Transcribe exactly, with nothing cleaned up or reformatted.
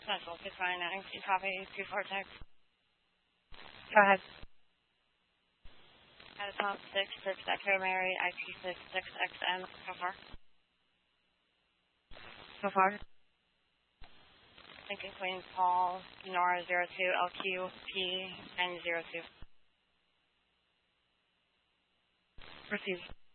Central six nine nine, you copy two four six. Go ahead. At a top six, six Echo Mary, I P six six X M, so far. So far. Lincoln Queen Paul, Nora zero two, L Q P N zero two. Received.